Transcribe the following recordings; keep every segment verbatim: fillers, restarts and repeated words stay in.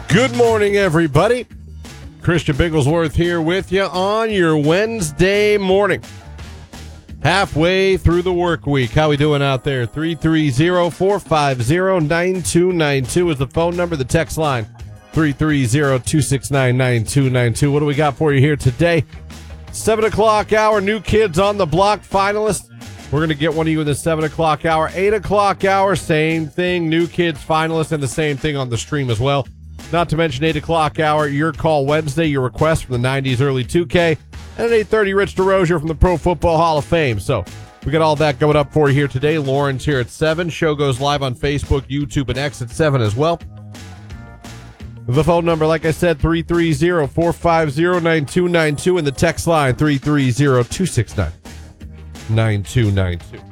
Good morning, everybody. Christian Bigglesworth here with you on your Wednesday morning. Halfway through the work week. How we doing out there? three three zero, four five zero, nine two nine two is the phone number. The text line, three three zero, two six nine, nine two nine two. What do we got for you here today? seven o'clock hour, New Kids on the Block finalists. We're going to get one of you in the seven o'clock hour. eight o'clock hour, same thing. New Kids finalists, and the same thing on the stream as well. Not to mention eight o'clock hour, Your Call Wednesday, your request from the nineties early two K. And at eight thirty, Rich DeRozier from the Pro Football Hall of Fame. So we got all that going up for you here today. Lauren's here at seven. Show goes live on Facebook, YouTube, and X at seven as well. The phone number, like I said, three three zero, four five zero, nine two nine two. And the text line, three three zero, two six nine, nine two nine two.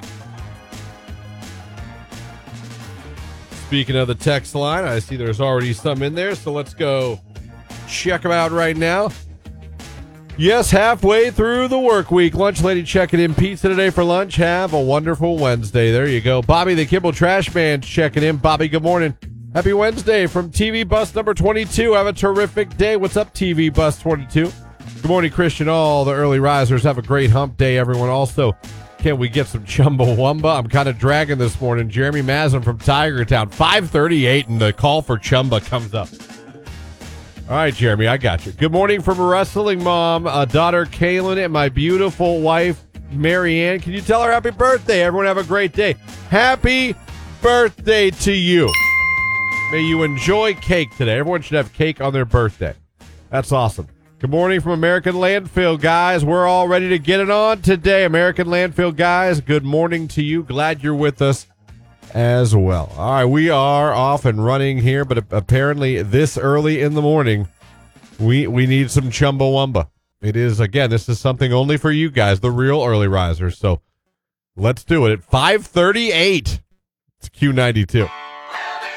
Speaking of the text line, I see there's already some in there, so let's go check them out right now. Yes, halfway through the work week. Lunch lady checking in. Pizza today for lunch. Have a wonderful Wednesday. There you go. Bobby the Kimball Trash Man checking in. Bobby, good morning. Happy Wednesday from T V Bus number twenty-two. Have a terrific day. What's up, T V Bus twenty-two? Good morning, Christian. All the early risers. Have a great hump day, everyone. Also, can we get some Chumbawamba? I'm kind of dragging this morning. Jeremy Mazin from Tigertown. five thirty-eight, and the call for Chumba comes up. All right, Jeremy, I got you. Good morning from a wrestling mom, a daughter, Kaylin, and my beautiful wife, Marianne. Can you tell her happy birthday? Everyone have a great day. Happy birthday to you. May you enjoy cake today. Everyone should have cake on their birthday. That's awesome. Good morning from American Landfill, guys. We're all ready to get it on today. American Landfill, guys, good morning to you. Glad you're with us as well. All right, we are off and running here, but apparently this early in the morning, we we need some Chumbawamba. It is, again, this is something only for you guys, the real early risers. So let's do it at five thirty-eight. It's Q ninety-two.